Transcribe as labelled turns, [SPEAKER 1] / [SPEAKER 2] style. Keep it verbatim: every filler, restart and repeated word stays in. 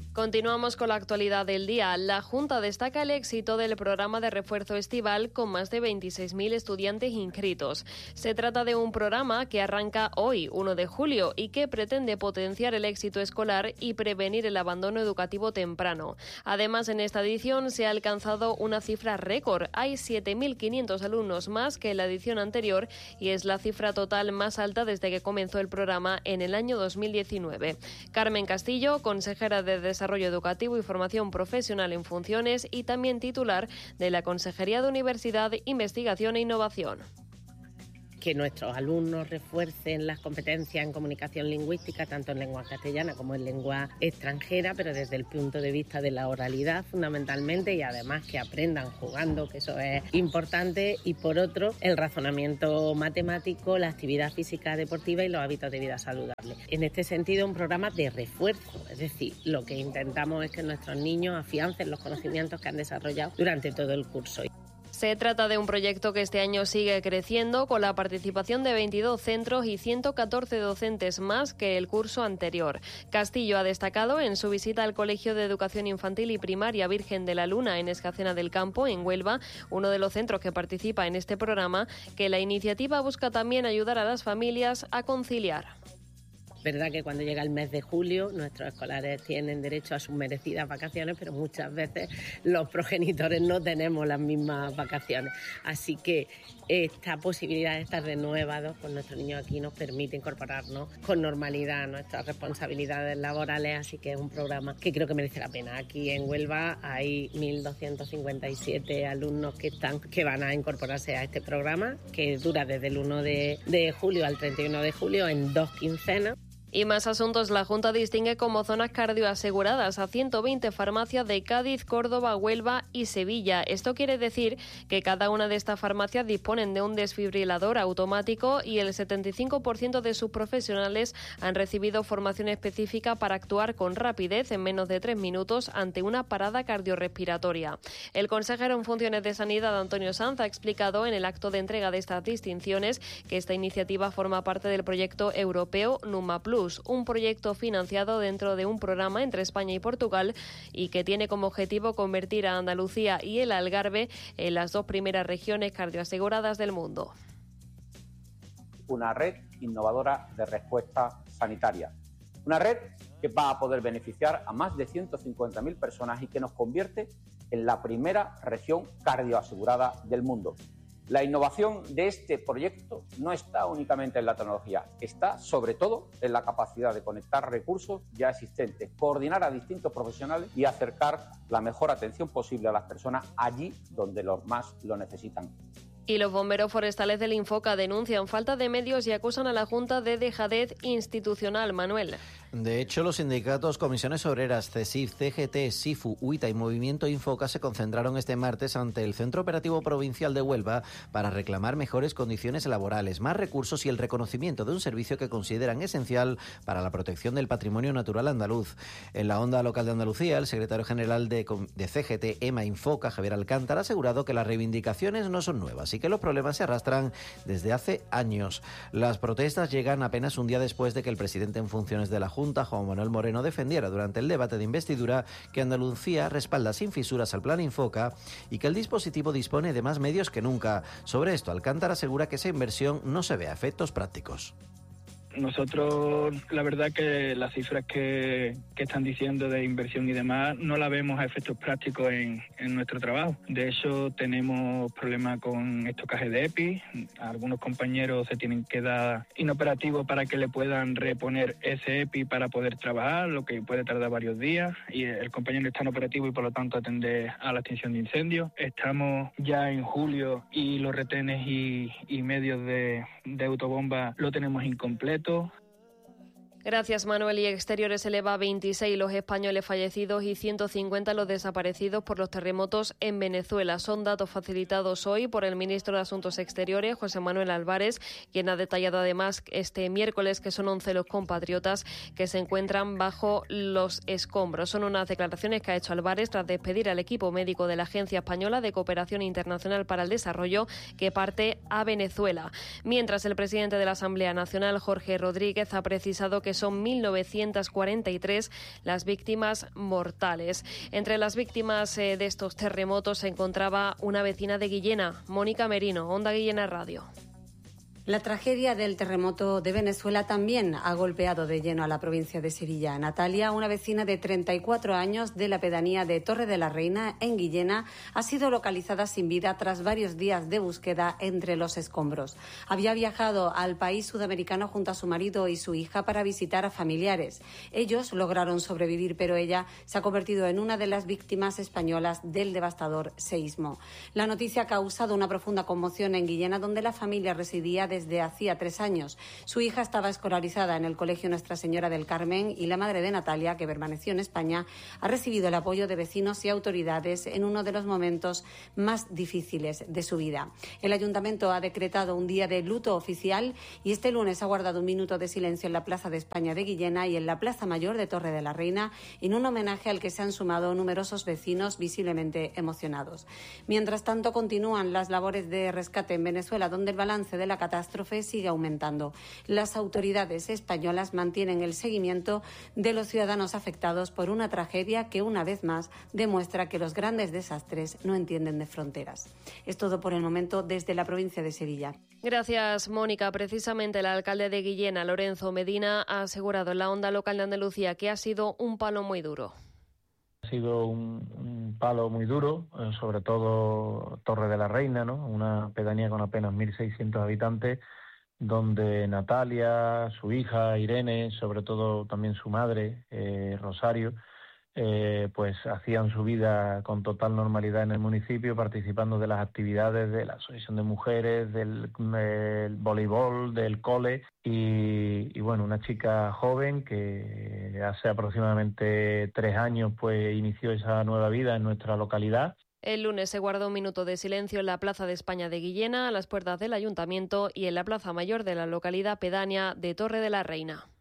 [SPEAKER 1] Continuamos con la actualidad del día. La Junta destaca el éxito del programa de refuerzo estival con más de veintiséis mil estudiantes inscritos. Se trata de un programa que arranca hoy, uno de julio, y que pretende potenciar el éxito escolar y prevenir el abandono educativo temprano. Además, en esta edición se ha alcanzado una cifra récord. Hay siete mil quinientos alumnos más que en la edición anterior y es la cifra total más alta desde que comenzó el programa en el año dos mil diecinueve. Carmen Castillo, consejera de Desarrollo Educativo y Formación Profesional en Funciones y también titular de la Consejería de Universidad, Investigación e Innovación.
[SPEAKER 2] Que nuestros alumnos refuercen las competencias en comunicación lingüística, tanto en lengua castellana como en lengua extranjera, pero desde el punto de vista de la oralidad fundamentalmente, y además que aprendan jugando, que eso es importante, y por otro, el razonamiento matemático, la actividad física deportiva y los hábitos de vida saludables. En este sentido, un programa de refuerzo, es decir, lo que intentamos es que nuestros niños afiancen los conocimientos que han desarrollado durante todo el curso.
[SPEAKER 1] Se trata de un proyecto que este año sigue creciendo con la participación de veintidós centros y ciento catorce docentes más que el curso anterior. Castillo ha destacado en su visita al Colegio de Educación Infantil y Primaria Virgen de la Luna en Escacena del Campo, en Huelva, uno de los centros que participa en este programa, que la iniciativa busca también ayudar a las familias a conciliar.
[SPEAKER 2] Verdad que cuando llega el mes de julio nuestros escolares tienen derecho a sus merecidas vacaciones, pero muchas veces los progenitores no tenemos las mismas vacaciones. Así que esta posibilidad de estar renuevados con nuestros niños aquí nos permite incorporarnos con normalidad a nuestras responsabilidades laborales, así que es un programa que creo que merece la pena. Aquí en Huelva hay mil doscientos cincuenta y siete alumnos que están que van a incorporarse a este programa, que dura desde el uno de julio al treinta y uno de julio en dos quincenas.
[SPEAKER 1] Y más asuntos, la Junta distingue como zonas cardioaseguradas a ciento veinte farmacias de Cádiz, Córdoba, Huelva y Sevilla. Esto quiere decir que cada una de estas farmacias disponen de un desfibrilador automático y el setenta y cinco por ciento de sus profesionales han recibido formación específica para actuar con rapidez en menos de tres minutos ante una parada cardiorrespiratoria. El consejero en funciones de Sanidad, Antonio Sanz, ha explicado en el acto de entrega de estas distinciones que esta iniciativa forma parte del proyecto europeo Numa Plus, un proyecto financiado dentro de un programa entre España y Portugal y que tiene como objetivo convertir a Andalucía y el Algarve en las dos primeras regiones cardioaseguradas del mundo.
[SPEAKER 3] Una red innovadora de respuesta sanitaria. Una red que va a poder beneficiar a más de ciento cincuenta mil personas y que nos convierte en la primera región cardioasegurada del mundo. La innovación de este proyecto no está únicamente en la tecnología, está sobre todo en la capacidad de conectar recursos ya existentes, coordinar a distintos profesionales y acercar la mejor atención posible a las personas allí donde los más lo necesitan.
[SPEAKER 1] Y los bomberos forestales del Infoca denuncian falta de medios y acusan a la Junta de dejadez institucional. Manuel.
[SPEAKER 4] De hecho, los sindicatos Comisiones Obreras, CESIF, C G T, SIFU, UITA y Movimiento Infoca se concentraron este martes ante el Centro Operativo Provincial de Huelva para reclamar mejores condiciones laborales, más recursos y el reconocimiento de un servicio que consideran esencial para la protección del patrimonio natural andaluz. En la onda local de Andalucía, el secretario general de, de C G T, EMA Infoca, Javier Alcántara, ha asegurado que las reivindicaciones no son nuevas y que los problemas se arrastran desde hace años. Las protestas llegan apenas un día después de que el presidente en funciones de la Junta, Juan Manuel Moreno, defendiera durante el debate de investidura que Andalucía respalda sin fisuras al plan Infoca y que el dispositivo dispone de más medios que nunca. Sobre esto, Alcántara asegura que esa inversión no se ve a efectos prácticos.
[SPEAKER 5] Nosotros, la verdad que las cifras que, que están diciendo de inversión y demás no la vemos a efectos prácticos en, en nuestro trabajo. De hecho, tenemos problemas con estocaje de EPI. Algunos compañeros se tienen que dar inoperativos para que le puedan reponer ese EPI para poder trabajar, lo que puede tardar varios días. Y el compañero está inoperativo y por lo tanto atender a la extinción de incendios. Estamos ya en julio y los retenes y, y medios de, de autobomba lo tenemos incompleto.
[SPEAKER 1] Gracias, Manuel. Y Exteriores eleva a veintiséis los españoles fallecidos y ciento cincuenta los desaparecidos por los terremotos en Venezuela. Son datos facilitados hoy por el ministro de Asuntos Exteriores, José Manuel Álvarez, quien ha detallado además este miércoles que son once los compatriotas que se encuentran bajo los escombros. Son unas declaraciones que ha hecho Álvarez tras despedir al equipo médico de la Agencia Española de Cooperación Internacional para el Desarrollo que parte a Venezuela. Mientras, el presidente de la Asamblea Nacional, Jorge Rodríguez, ha precisado que que son mil novecientas cuarenta y tres las víctimas mortales. Entre las víctimas eh, de estos terremotos se encontraba una vecina de Guillena, Mónica Merino, Onda Guillena Radio.
[SPEAKER 6] La tragedia del terremoto de Venezuela también ha golpeado de lleno a la provincia de Sevilla. Natalia, una vecina de treinta y cuatro años de la pedanía de Torre de la Reina, en Guillena, ha sido localizada sin vida tras varios días de búsqueda entre los escombros. Había viajado al país sudamericano junto a su marido y su hija para visitar a familiares. Ellos lograron sobrevivir, pero ella se ha convertido en una de las víctimas españolas del devastador seísmo. La noticia ha causado una profunda conmoción en Guillena, donde la familia residía desde hacía tres años. Su hija estaba escolarizada en el Colegio Nuestra Señora del Carmen y la madre de Natalia, que permaneció en España, ha recibido el apoyo de vecinos y autoridades en uno de los momentos más difíciles de su vida. El Ayuntamiento ha decretado un día de luto oficial y este lunes ha guardado un minuto de silencio en la Plaza de España de Guillena y en la Plaza Mayor de Torre de la Reina, en un homenaje al que se han sumado numerosos vecinos visiblemente emocionados. Mientras tanto, continúan las labores de rescate en Venezuela, donde el balance de la catástrofe sigue aumentando. Las autoridades españolas mantienen el seguimiento de los ciudadanos afectados por una tragedia que, una vez más, demuestra que los grandes desastres no entienden de fronteras. Es todo por el momento desde la provincia de Sevilla.
[SPEAKER 1] Gracias, Mónica. Precisamente el alcalde de Guillena, Lorenzo Medina, ha asegurado en la Onda Local de Andalucía que ha sido un palo muy duro.
[SPEAKER 7] Ha sido un, un palo muy duro, eh, sobre todo Torre de la Reina, ¿no? Una pedanía con apenas mil seiscientos habitantes, donde Natalia, su hija Irene, sobre todo también su madre, eh, Rosario, eh, pues hacían su vida con total normalidad en el municipio, participando de las actividades de la Asociación de Mujeres, del el voleibol, del cole y, y bueno, una chica joven que hace aproximadamente tres años pues inició esa nueva vida en nuestra localidad.
[SPEAKER 1] El lunes se guardó un minuto de silencio en la Plaza de España de Guillena, a las puertas del Ayuntamiento y en la Plaza Mayor de la localidad pedánea de Torre de la Reina.